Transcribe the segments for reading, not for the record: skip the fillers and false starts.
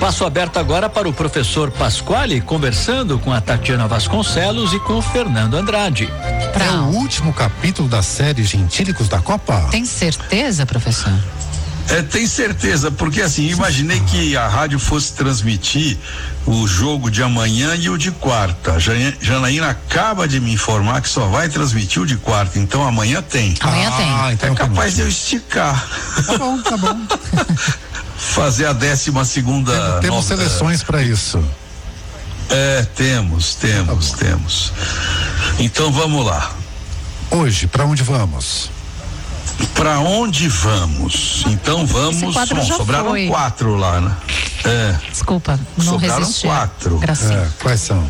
Espaço aberto agora para o professor Pasquale, conversando com a Tatiana Vasconcelos e com o Fernando Andrade. É o último capítulo da série Gentílicos da Copa? Tem certeza, professor? Tem certeza, porque assim, imaginei que a rádio fosse transmitir o jogo de amanhã e o de quarta. Janaína acaba de me informar que só vai transmitir o de quarta, então amanhã tem. Amanhã tem. Então é capaz de eu esticar. Tá bom. Fazer a 12ª. Temos seleções para isso. Temos. Então vamos lá. Hoje, para onde vamos? Para onde vamos? Então vamos. Sobraram 4 lá, né? Desculpa, não resisti. Sobraram 4. Quais são?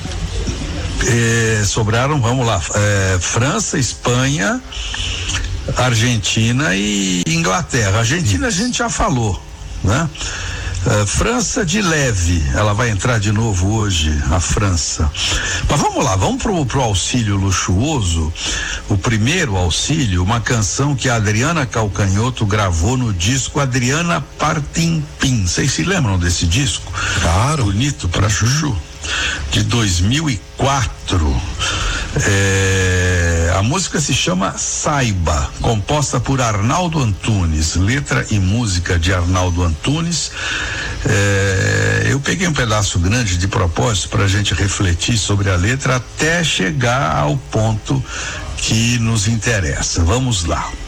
Sobraram, vamos lá. França, Espanha, Argentina e Inglaterra. Argentina a gente já falou, né? França de leve, ela vai entrar de novo hoje, a França. Mas vamos lá, vamos pro auxílio luxuoso. O primeiro auxílio, uma canção que a Adriana Calcanhoto gravou no disco Adriana Partimpim. Vocês se lembram desse disco? Claro. Bonito pra chuchu. De 2004. A música se chama Saiba, composta por Arnaldo Antunes, letra e música de Arnaldo Antunes. Eu peguei um pedaço grande de propósito para a gente refletir sobre a letra até chegar ao ponto que nos interessa. Vamos lá.